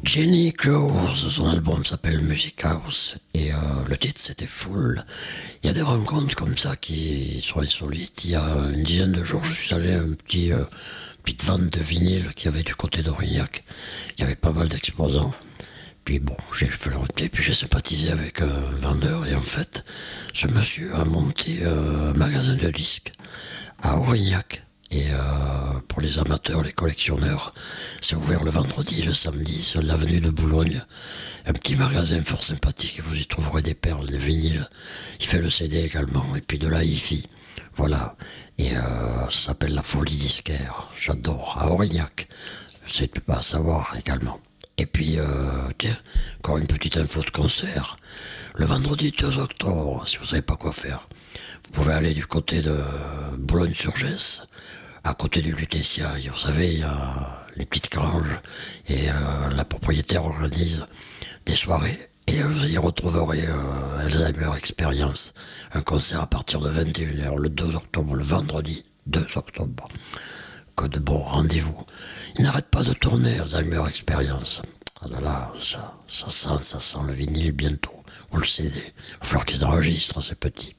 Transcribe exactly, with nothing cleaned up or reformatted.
Jenny Close, son album s'appelle Music House et euh, le titre c'était Full. Il y a des rencontres comme ça qui sont insolites. Il y a une dizaine de jours, je suis allé à un petit euh, petite vente de vinyle qu'il y avait du côté d'Aurignac. Il y avait pas mal d'exposants. Puis bon, j'ai fait le routier, puis j'ai sympathisé avec un vendeur et en fait, ce monsieur a monté euh, un magasin de disques à Aurignac. Et euh, pour les amateurs, les collectionneurs, c'est ouvert le vendredi et le samedi sur l'avenue de Boulogne. Un petit magasin fort sympathique et vous y trouverez des perles, des vinyles. Il fait le C D également et puis de la hi-fi. Voilà. Et euh, ça s'appelle La Folie Disquaire. J'adore. À Aurignac. C'est pas à savoir également. Et puis, euh, tiens, encore une petite info de concert. Le vendredi deux octobre, si vous savez pas quoi faire, vous pouvez aller du côté de Boulogne-sur-Gesse, à côté du Lutetia. Vous savez, il y a les petites granges et euh, la propriétaire organise des soirées. Et vous y retrouverez euh, Alzheimer Experience, un concert à partir de vingt et une heures, le deux octobre, le vendredi deux octobre. Que de bons rendez-vous. Il n'arrête pas de tourner, Alzheimer Experience. Ah là là, ça, ça sent, ça sent le vinyle bientôt, ou le C D. Il va falloir qu'ils enregistrent, ces petits.